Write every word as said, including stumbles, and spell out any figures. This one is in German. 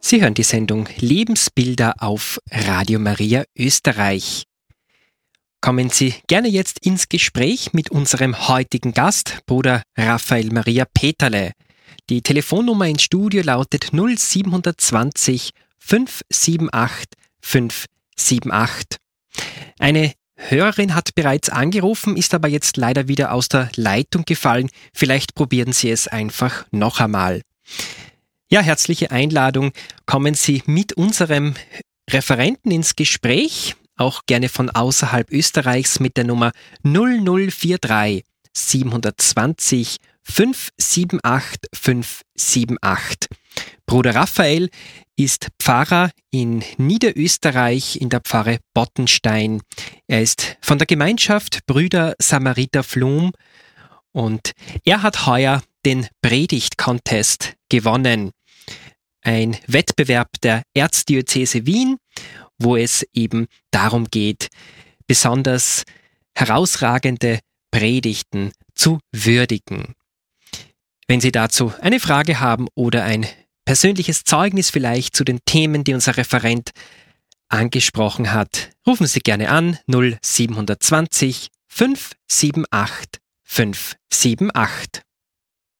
Sie hören die Sendung Lebensbilder auf Radio Maria Österreich. Kommen Sie gerne jetzt ins Gespräch mit unserem heutigen Gast, Bruder Raphael Maria Peterle. Die Telefonnummer ins Studio lautet null sieben zwei null fünf sieben acht fünf sieben acht. Eine Hörerin hat bereits angerufen, ist aber jetzt leider wieder aus der Leitung gefallen. Vielleicht probieren Sie es einfach noch einmal. Ja, herzliche Einladung. Kommen Sie mit unserem Referenten ins Gespräch, auch gerne von außerhalb Österreichs mit der Nummer null null vier drei sieben zwei null fünf sieben acht fünf sieben acht. Bruder Raphael ist Pfarrer in Niederösterreich in der Pfarre Bottenstein. Er ist von der Gemeinschaft Brüder Samariter Flum und er hat heuer den Predigt-Contest gewonnen. Ein Wettbewerb der Erzdiözese Wien, wo es eben darum geht, besonders herausragende Predigten zu würdigen. Wenn Sie dazu eine Frage haben oder ein persönliches Zeugnis vielleicht zu den Themen, die unser Referent angesprochen hat, rufen Sie gerne an null sieben zwei null fünf sieben acht fünf sieben acht.